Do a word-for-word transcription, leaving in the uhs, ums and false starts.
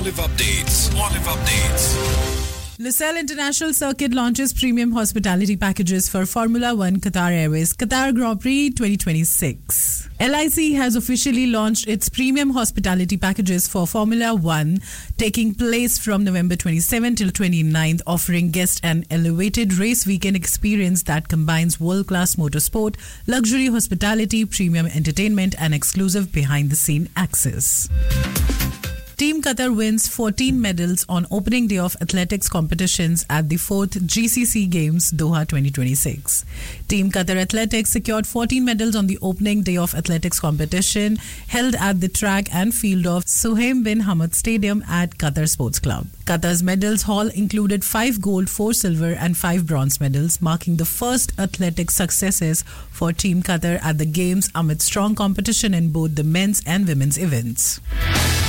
Olive Updates. Olive Updates. Lusail International Circuit launches premium hospitality packages for Formula One Qatar Airways Qatar Grand Prix twenty twenty-six. L I C has officially launched its premium hospitality packages for Formula One, taking place from November twenty-seventh till twenty-ninth, offering guests an elevated race weekend experience that combines world-class motorsport, luxury hospitality, premium entertainment, and exclusive behind-the-scene access. Team Qatar wins fourteen medals on opening day of athletics competitions at the fourth G C C Games Doha twenty twenty-six. Team Qatar Athletics secured fourteen medals on the opening day of athletics competition held at the track and field of Suhaim bin Hamad Stadium at Qatar Sports Club. Qatar's medals haul included five gold, four silver and five bronze medals, marking the first athletic successes for Team Qatar at the Games amid strong competition in both the men's and women's events.